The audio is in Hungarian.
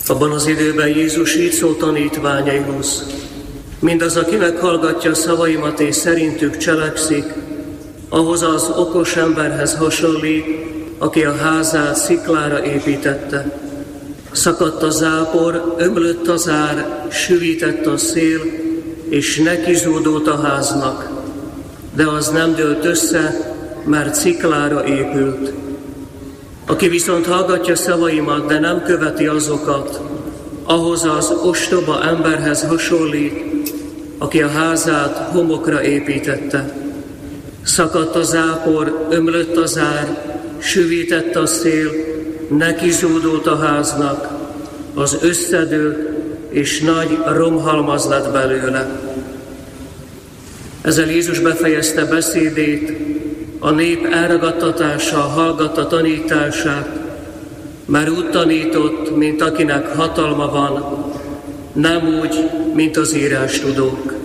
Abban az időben Jézus így szólt tanítványaihoz: mindaz, aki meghallgatja szavaimat és szerintük cselekszik, ahhoz az okos emberhez hasonlít, aki a házát sziklára építette. Szakadt a zápor, ömlött az ár, süvített a szél, és nekizúdult a háznak. De az nem dőlt össze, mert sziklára épült. Aki viszont hallgatja szavaimat, de nem követi azokat, ahhoz az ostoba emberhez hasonlít, aki a házát homokra építette. Szakadt a zápor, ömlött az ár, süvített a szél, nekizúdult a háznak, az összedőlt, és nagy romhalmaz lett belőle. Ezzel Jézus befejezte beszédét, a nép elragadtatása hallgatta tanítását, mert úgy tanított, mint akinek hatalma van, nem úgy, mint az írástudók.